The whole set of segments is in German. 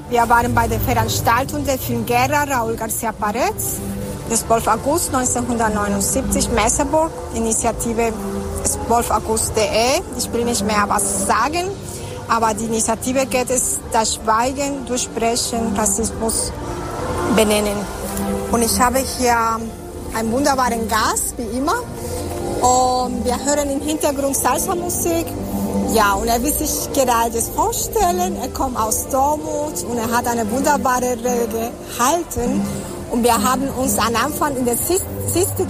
Wir waren bei der Veranstaltung der Film Guerra Raúl García Paredes, des 12. August 1979, Merseburg, Initiative 12august.de. Ich will nicht mehr was sagen, aber die Initiative geht es, das Schweigen durchbrechen, Rassismus benennen. Und ich habe hier einen wunderbaren Gast, wie immer. Und wir hören im Hintergrund Salsa-Musik. Ja, und er will sich gerade vorstellen. Er kommt aus Dortmund und er hat eine wunderbare Rede gehalten. Und wir haben uns am Anfang in der Sisti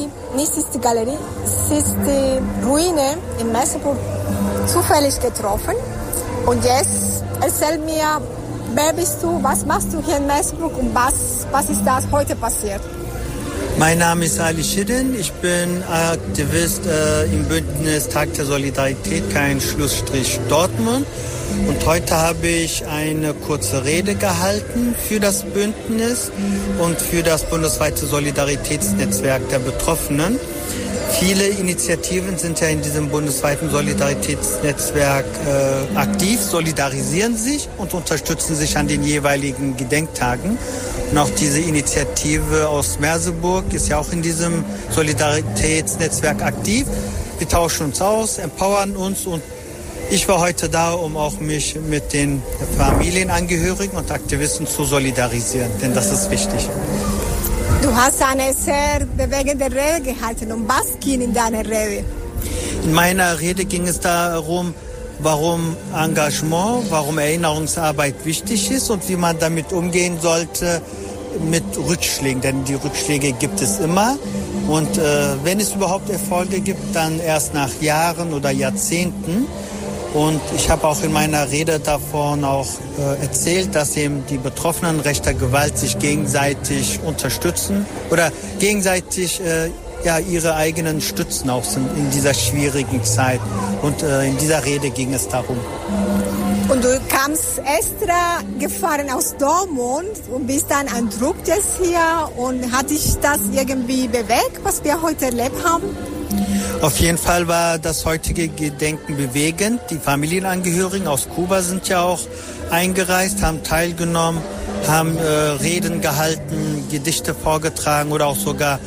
Ruine in Merseburg zufällig getroffen. Und jetzt erzähl mir, wer bist du, was machst du hier in Merseburg und was ist das heute passiert? Mein Name ist Ali Schidden, ich bin Aktivist im Bündnis Tag der Solidarität, kein Schlussstrich Dortmund. Und heute habe ich eine kurze Rede gehalten für das Bündnis und für das bundesweite Solidaritätsnetzwerk der Betroffenen. Viele Initiativen sind ja in diesem bundesweiten Solidaritätsnetzwerk aktiv, solidarisieren sich und unterstützen sich an den jeweiligen Gedenktagen. Und auch diese Initiative aus Merseburg ist ja auch in diesem Solidaritätsnetzwerk aktiv. Wir tauschen uns aus, empowern uns und ich war heute da, um auch mich mit den Familienangehörigen und Aktivisten zu solidarisieren, denn das ist wichtig. Du hast eine sehr bewegende Rede gehalten. Um was ging in deiner Rede? In meiner Rede ging es darum, warum Engagement, warum Erinnerungsarbeit wichtig ist und wie man damit umgehen sollte mit Rückschlägen. Denn die Rückschläge gibt es immer. Und wenn es überhaupt Erfolge gibt, dann erst nach Jahren oder Jahrzehnten. Und ich habe auch in meiner Rede davon auch erzählt, dass eben die Betroffenen rechter Gewalt sich gegenseitig unterstützen oder gegenseitig ihre eigenen Stützen auch sind in dieser schwierigen Zeit. Und in dieser Rede ging es darum. Und du kamst extra gefahren aus Dortmund und bist dann ein Druck jetzt hier. Und hat dich das irgendwie bewegt, was wir heute erlebt haben? Auf jeden Fall war das heutige Gedenken bewegend. Die Familienangehörigen aus Kuba sind ja auch eingereist, haben teilgenommen, haben Reden gehalten, Gedichte vorgetragen oder auch sogar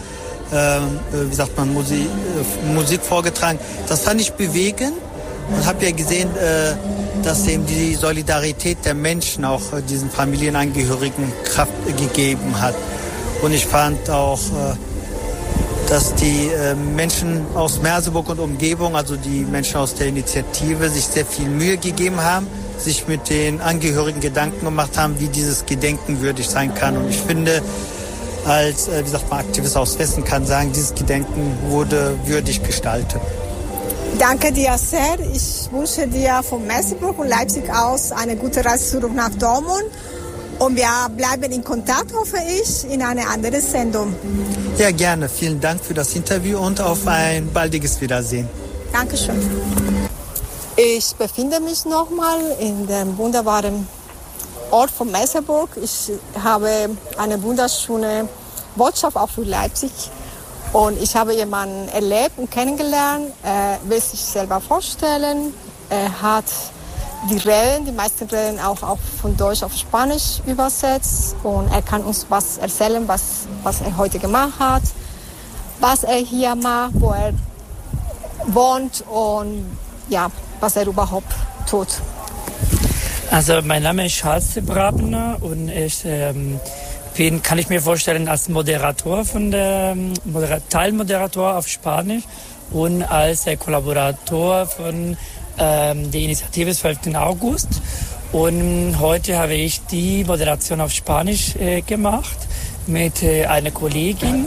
Musik vorgetragen. Das fand ich bewegend und habe ja gesehen, dass eben die Solidarität der Menschen auch diesen Familienangehörigen Kraft gegeben hat. Und ich fand auch, dass die Menschen aus Merseburg und Umgebung, also die Menschen aus der Initiative, sich sehr viel Mühe gegeben haben, sich mit den Angehörigen Gedanken gemacht haben, wie dieses Gedenken würdig sein kann. Und ich finde, als Aktivist aus Westen kann sagen, dieses Gedenken wurde würdig gestaltet. Danke dir sehr. Ich wünsche dir von Merseburg und Leipzig aus eine gute Reise zurück nach Dortmund. Und wir bleiben in Kontakt, hoffe ich, in einer anderen Sendung. Ja, gerne. Vielen Dank für das Interview und auf ein baldiges Wiedersehen. Dankeschön. Ich befinde mich nochmal in dem wunderbaren Ort von Merseburg. Ich habe eine wunderschöne Botschaft auch für Leipzig. Und ich habe jemanden erlebt und kennengelernt. Er will sich selber vorstellen. Er hat die meisten Reden auch von Deutsch auf Spanisch übersetzt. Und er kann uns was erzählen, was er heute gemacht hat, was er hier macht, wo er wohnt und ja, was er überhaupt tut. Also mein Name ist Charles Brabner und ich kann ich mir vorstellen als Moderator von der Teilmoderator auf Spanisch und als Kollaborator von der Initiative 12. August. Und heute habe ich die Moderation auf Spanisch gemacht mit einer Kollegin.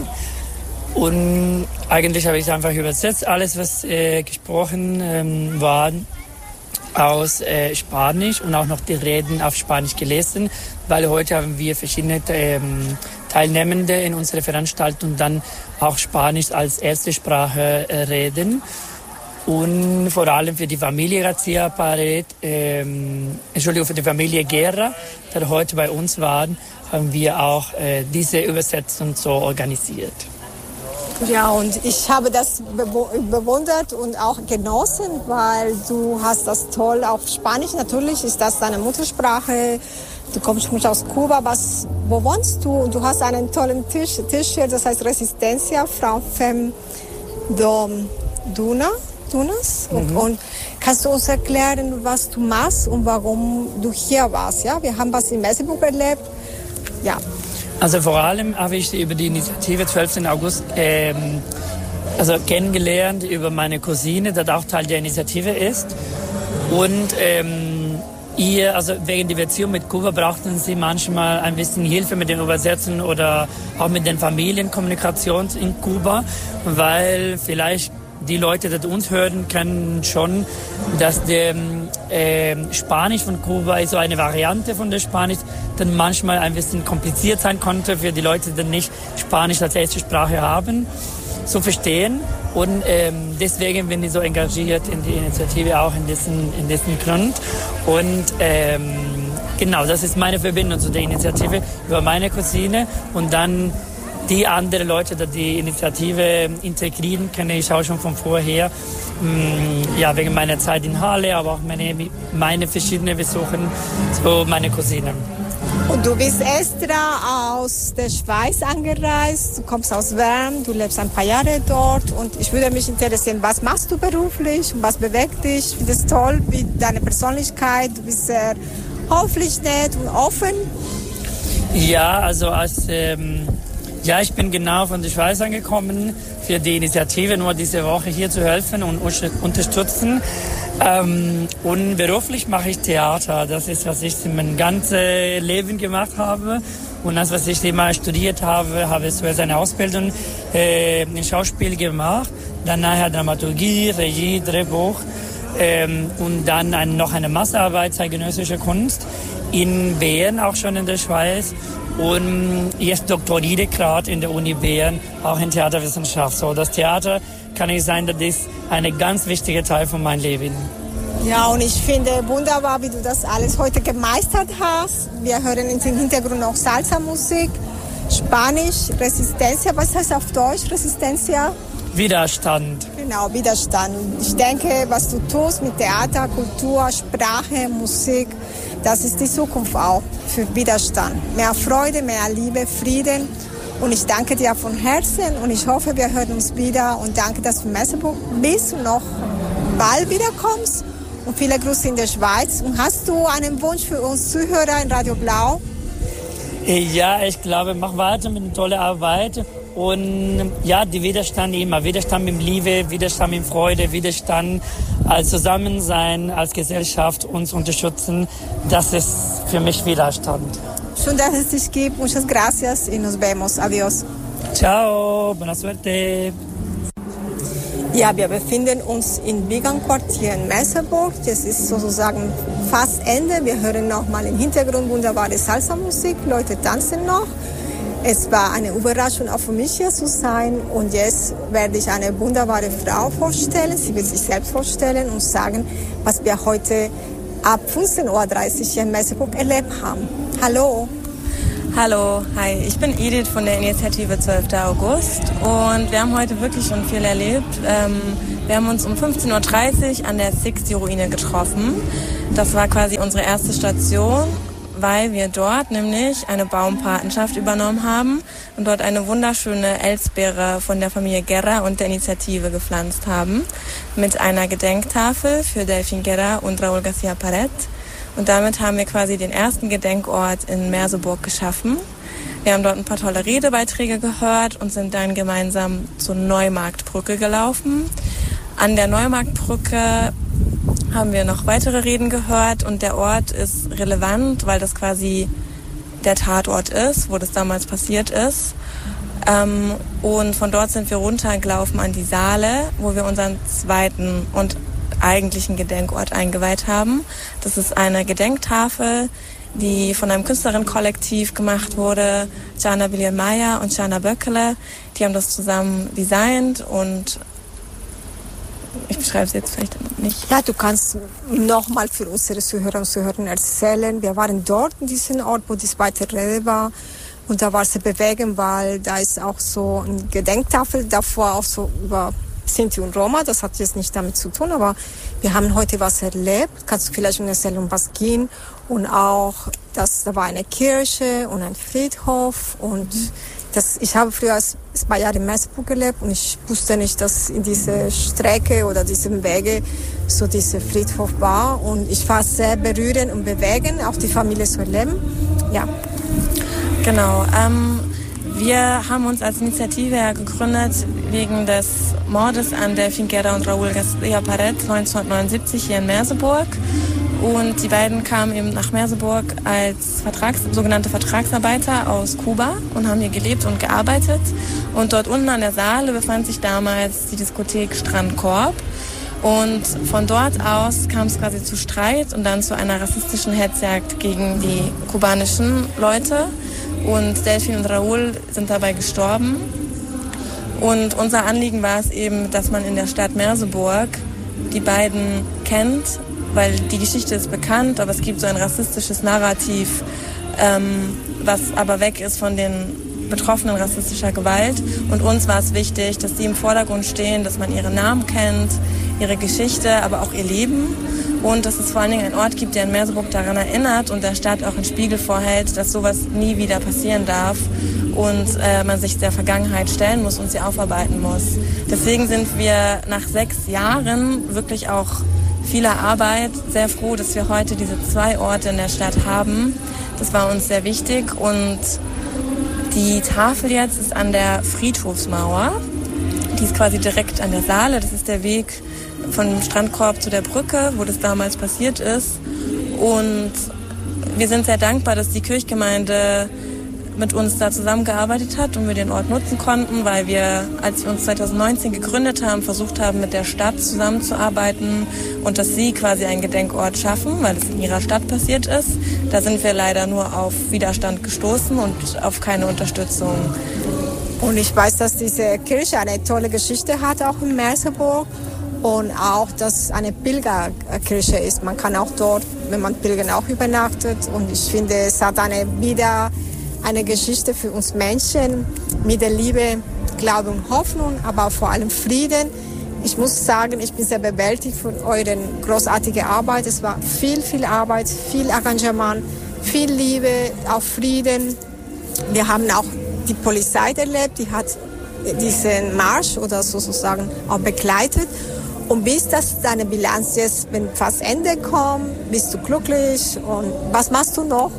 Und eigentlich habe ich einfach übersetzt, alles was gesprochen war aus Spanisch und auch noch die Reden auf Spanisch gelesen, weil heute haben wir verschiedene Teilnehmende in unserer Veranstaltung dann auch Spanisch als erste Sprache reden. Und vor allem für die Familie García Paredes, für die Familie Guerra, die heute bei uns waren, haben wir auch diese Übersetzung so organisiert. Ja, und ich habe das bewundert und auch genossen, weil du hast das toll auf Spanisch. Natürlich ist das deine Muttersprache. Du kommst aus Kuba. Wo wohnst du? Und du hast einen tollen T-Shirt, das heißt Resistencia, Frau Fem Dunas. Und kannst du uns erklären, was du machst und warum du hier warst? Ja, wir haben was in Merseburg erlebt. Ja. Also vor allem habe ich über die Initiative 12. August kennengelernt über meine Cousine, die auch Teil der Initiative ist. Und wegen der Beziehung mit Kuba brauchten sie manchmal ein bisschen Hilfe mit den Übersetzen oder auch mit den Familienkommunikation in Kuba, weil vielleicht die Leute, die uns hören, kennen schon, dass der Spanisch von Kuba ist so eine Variante von der Spanisch, die manchmal ein bisschen kompliziert sein konnte für die Leute, die nicht Spanisch als erste Sprache haben, zu verstehen. Und deswegen bin ich so engagiert in die Initiative, auch in diesem Grund. Und genau, das ist meine Verbindung zu der Initiative über meine Cousine und dann die anderen Leute, die die Initiative integrieren, kenne ich auch schon von vorher. Ja, wegen meiner Zeit in Halle, aber auch meine verschiedenen Besuche zu meiner Cousine. Und du bist extra aus der Schweiz angereist, du kommst aus Wern, du lebst ein paar Jahre dort und ich würde mich interessieren, was machst du beruflich und was bewegt dich? Ich finde es toll, wie deine Persönlichkeit, du bist sehr höflich, nett und offen. Ja, also ich bin genau von der Schweiz angekommen, für die Initiative nur diese Woche hier zu helfen und unterstützen. Und beruflich mache ich Theater. Das ist, was ich mein ganzes Leben gemacht habe. Und das, was ich immer studiert habe, habe ich zuerst eine Ausbildung in Schauspiel gemacht. Dann nachher Dramaturgie, Regie, Drehbuch. Und dann noch eine Masterarbeit zeitgenössischer Kunst in Bern, auch schon in der Schweiz. Und jetzt doktoriere gerade in der Uni Bern, auch in Theaterwissenschaft. So, das Theater kann ich sagen, das ist ein ganz wichtiger Teil von meinem Leben. Ja, und ich finde wunderbar, wie du das alles heute gemeistert hast. Wir hören im Hintergrund auch Salsa-Musik, Spanisch, Resistencia. Was heißt auf Deutsch Resistencia? Widerstand. Genau, Widerstand. Ich denke, was du tust mit Theater, Kultur, Sprache, Musik, das ist die Zukunft auch für Widerstand. Mehr Freude, mehr Liebe, Frieden. Und ich danke dir von Herzen und ich hoffe, wir hören uns wieder. Und danke, dass du in Merseburg bist und noch bald wiederkommst. Und viele Grüße in der Schweiz. Und hast du einen Wunsch für uns Zuhörer in Radio Blau? Ja, ich glaube, mach weiter mit einer tollen Arbeit. Und ja, die Widerstand immer. Widerstand mit Liebe, Widerstand mit Freude, Widerstand als Zusammensein, als Gesellschaft uns unterstützen. Das ist für mich Widerstand. Schön, dass es dich gibt. Muchas gracias y nos vemos. Adiós. Ciao, buena suerte. Ja, wir befinden uns in Wigan-Quartier in Merseburg. Das ist sozusagen fast Ende. Wir hören noch mal im Hintergrund wunderbare Salsa-Musik. Leute tanzen noch. Es war eine Überraschung auch für mich hier zu sein. Und jetzt werde ich eine wunderbare Frau vorstellen. Sie wird sich selbst vorstellen und sagen, was wir heute ab 15.30 Uhr hier in Merseburg erlebt haben. Hallo. Hallo, hi, ich bin Edith von der Initiative 12. August und wir haben heute wirklich schon viel erlebt. Wir haben uns um 15.30 Uhr an der Sixty-Ruine getroffen. Das war quasi unsere erste Station, weil wir dort nämlich eine Baumpatenschaft übernommen haben und dort eine wunderschöne Elsbeere von der Familie Guerra und der Initiative gepflanzt haben mit einer Gedenktafel für Delfín Guerra und Raúl García Paret. Und damit haben wir quasi den ersten Gedenkort in Merseburg geschaffen. Wir haben dort ein paar tolle Redebeiträge gehört und sind dann gemeinsam zur Neumarktbrücke gelaufen. An der Neumarktbrücke haben wir noch weitere Reden gehört und der Ort ist relevant, weil das quasi der Tatort ist, wo das damals passiert ist. Und von dort sind wir runtergelaufen an die Saale, wo wir unseren zweiten und eigentlichen Gedenkort eingeweiht haben. Das ist eine Gedenktafel, die von einem Künstlerinnenkollektiv gemacht wurde, Jana Billion-Meyer und Jana Böckele. Die haben das zusammen designt und ich beschreibe es jetzt vielleicht nicht. Ja, du kannst nochmal für unsere Zuhörer und Zuhörer erzählen. Wir waren dort in diesem Ort, wo die zweite Rede war. Und da war es bewegend, weil da ist auch so eine Gedenktafel davor, auch so über Sinti und Roma. Das hat jetzt nicht damit zu tun, aber wir haben heute was erlebt. Kannst du vielleicht erzählen, um was ging? Und auch, da war eine Kirche und ein Friedhof. Und ich habe früher 2 Jahre in Merseburg gelebt und ich wusste nicht, dass in dieser Strecke oder diesem Wege so dieser Friedhof war. Und ich war sehr berührend und bewegend, auch die Familie zu erleben. Ja. Genau. Wir haben uns als Initiative gegründet wegen des Mordes an Delfin Guerra und Raúl García Pared 1979 hier in Merseburg. Und die beiden kamen eben nach Merseburg als sogenannte Vertragsarbeiter aus Kuba und haben hier gelebt und gearbeitet. Und dort unten an der Saale befand sich damals die Diskothek Strandkorb. Und von dort aus kam es quasi zu Streit und dann zu einer rassistischen Hetzjagd gegen die kubanischen Leute. Und Delfin und Raúl sind dabei gestorben. Und unser Anliegen war es eben, dass man in der Stadt Merseburg die beiden kennt, weil die Geschichte ist bekannt, aber es gibt so ein rassistisches Narrativ, was aber weg ist von den Betroffenen rassistischer Gewalt. Und uns war es wichtig, dass sie im Vordergrund stehen, dass man ihre Namen kennt, ihre Geschichte, aber auch ihr Leben. Und dass es vor allen Dingen einen Ort gibt, der in Merseburg daran erinnert und der Stadt auch einen Spiegel vorhält, dass sowas nie wieder passieren darf und man sich der Vergangenheit stellen muss und sie aufarbeiten muss. Deswegen sind wir nach 6 Jahren wirklich auch vieler Arbeit sehr froh, dass wir heute diese 2 Orte in der Stadt haben. Das war uns sehr wichtig und die Tafel jetzt ist an der Friedhofsmauer. Die ist quasi direkt an der Saale. Das ist der Weg von Strandkorb zu der Brücke, wo das damals passiert ist. Und wir sind sehr dankbar, dass die Kirchgemeinde mit uns da zusammengearbeitet hat und wir den Ort nutzen konnten, weil wir, als wir uns 2019 gegründet haben, versucht haben, mit der Stadt zusammenzuarbeiten und dass sie quasi einen Gedenkort schaffen, weil es in ihrer Stadt passiert ist. Da sind wir leider nur auf Widerstand gestoßen und auf keine Unterstützung. Und ich weiß, dass diese Kirche eine tolle Geschichte hat, auch in Merseburg. Und auch, dass es eine Pilgerkirche ist. Man kann auch dort, wenn man pilgern, auch übernachtet. Und ich finde, es hat wieder eine Geschichte für uns Menschen mit der Liebe, Glaube und Hoffnung, aber vor allem Frieden. Ich muss sagen, ich bin sehr bewältigt von eurer großartigen Arbeit. Es war viel Arbeit, viel Engagement, viel Liebe, auch Frieden. Wir haben auch die Polizei erlebt, die hat diesen Marsch oder sozusagen auch begleitet. Und bis das deine Bilanz jetzt, wenn fast Ende kommt, bist du glücklich und was machst du noch?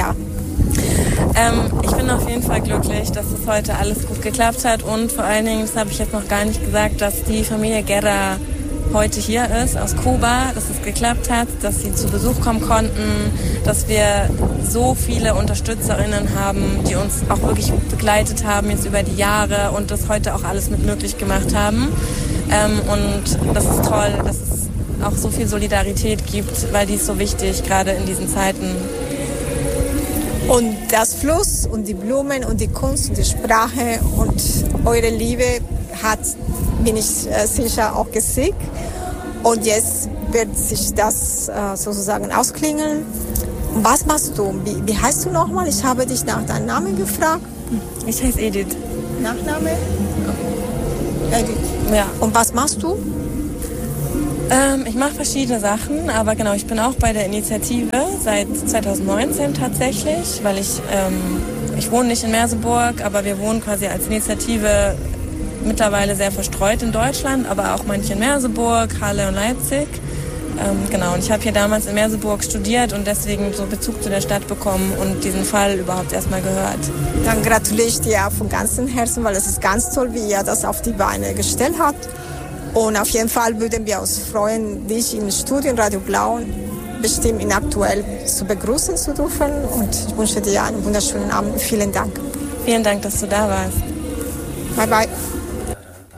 Ich bin auf jeden Fall glücklich, dass es heute alles gut geklappt hat und vor allen Dingen, das habe ich jetzt noch gar nicht gesagt, dass die Familie Guerra heute hier ist aus Kuba, dass es geklappt hat, dass sie zu Besuch kommen konnten, dass wir so viele UnterstützerInnen haben, die uns auch wirklich begleitet haben jetzt über die Jahre und das heute auch alles mit möglich gemacht haben. Und das ist toll, dass es auch so viel Solidarität gibt, weil die ist so wichtig, gerade in diesen Zeiten. Und das Fluss und die Blumen und die Kunst und die Sprache und eure Liebe bin ich sicher, auch gesiegt. Und jetzt wird sich das sozusagen ausklingeln. Und was machst du? Wie heißt du nochmal? Ich habe dich nach deinem Namen gefragt. Ich heiße Edith. Nachname? Edith. Ja. Und was machst du? Ich mache verschiedene Sachen, aber genau, ich bin auch bei der Initiative seit 2019 tatsächlich, weil ich wohne nicht in Merseburg, aber wir wohnen quasi als Initiative mittlerweile sehr verstreut in Deutschland, aber auch manche in Merseburg, Halle und Leipzig. Genau, und ich habe hier damals in Merseburg studiert und deswegen so Bezug zu der Stadt bekommen und diesen Fall überhaupt erstmal gehört. Dann gratuliere ich dir von ganzem Herzen, weil es ist ganz toll, wie ihr das auf die Beine gestellt habt. Und auf jeden Fall würden wir uns freuen, dich im Studio Radio Blau bestimmt in Aktuell zu begrüßen zu dürfen. Und ich wünsche dir einen wunderschönen Abend. Vielen Dank. Vielen Dank, dass du da warst. Bye, bye.